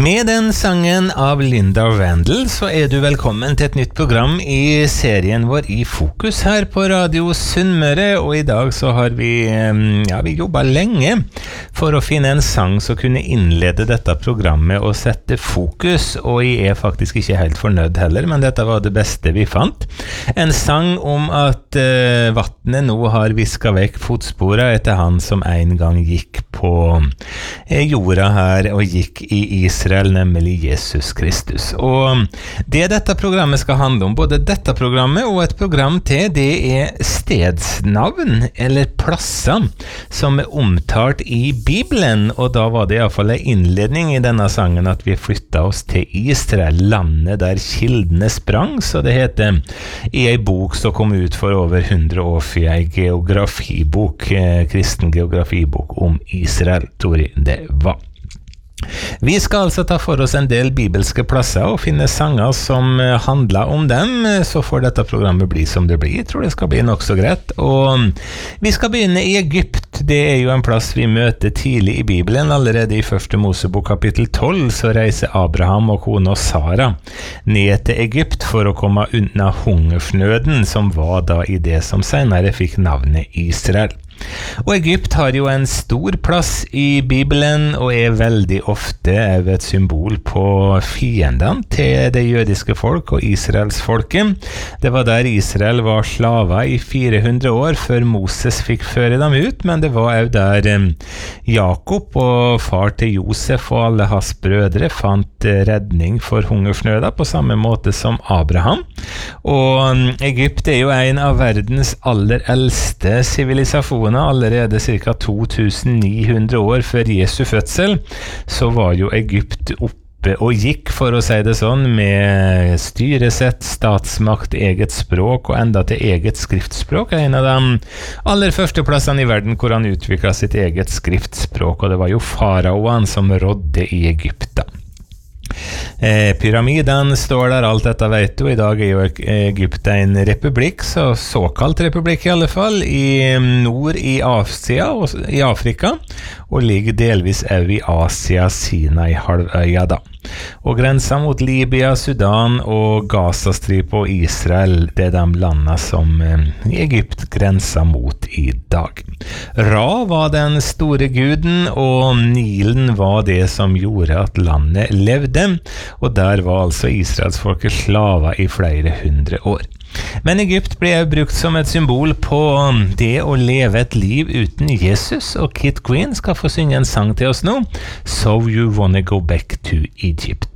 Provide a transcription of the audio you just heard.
Med den sangen av Linda Randall så du velkommen til et nytt program i serien vår I Fokus her på Radio Sunnmøre, og I dag så har vi jobbet lenge for å finne en sang som kunne innlede dette programmet og sette fokus, og jeg faktisk ikke helt fornøyd heller, men dette var det beste vi fant. En sang om at vattnet nå har visket vekk fotsporene etter han som en gang gikk på jorda her og gikk I Israel, nemlig Jesus Kristus. Og det dette programmet skal handle om, både dette programmet og et program til, det stedsnavn eller plasser som omtalt I Bibelen, og da var det I hvert fall en innledning I denne sangen at vi flyttet oss til Israel, landet der kildene sprang, så det heter I en bok som kom ut for over 100 år siden, en geografibok, kristen geografibok om Israel, tror jeg det var. Vi skal altså ta for oss en del bibelske plasser og finne sanger som handler om dem, så får dette programmet bli som det blir. Jeg tror det skal bli nok så greit. Og vi skal begynne I Egypt. Det jo en plass vi møter tidlig I Bibelen. Allerede I 1. Mosebok kapittel 12 så reiser Abraham og kona Sara ned til Egypt for å komme unna hungersnøden som var da I det som senere fikk navnet Israel. Og Egypt har jo en stor plass I Bibelen og veldig ofte et symbol på fiendene til det jødiske folk og Israels folket. Det var der Israel var slaver I 400 år før Moses fikk føre dem ut, men det var også der Jakob og far til Josef og alle hans brødre fant redning for hungersnøda på samme måte som Abraham. Og Egypt jo en av verdens aller eldste sivilisasjoner. Allerede ca. 2900 år før Jesu fødsel, så var jo Egypt oppe og gikk, for å si det sånn, med styresett, statsmakt, eget språk og enda til eget skriftspråk. En av de aller første plassene I verden hvor han utviklet sitt eget skriftspråk, og det var jo faraoen som rådde I Egypt da. Pyramiden står der, alt dette vet du. I dag jo Egypt en republikk, så såkalt republikk I alle fall, I nord I Asia og I Afrika, og ligger delvis også I Asia, Sinai-halvøya da. Og grensa mot Libya, Sudan og Gazastripa og Israel, det de landene som Egypt grensa mot I dag. Ra var den store guden, og Nilen var det som gjorde at landet levde, og der var altså Israelsfolket slaver I flere hundre år. Men Egypt ble brukt som et symbol på det å leve et liv uten Jesus, og Kit Green skal få synge en sang til oss nå, So You Wanna Go Back to Egypt.